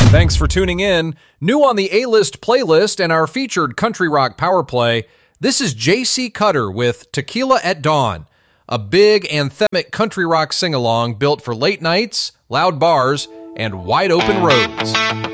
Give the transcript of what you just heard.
Thanks for tuning in. New on the A-List playlist and our featured country rock power play, this is J.C. Cutter with Tequila at Dawn, a big anthemic country rock sing-along built for late nights, loud bars, and wide open roads.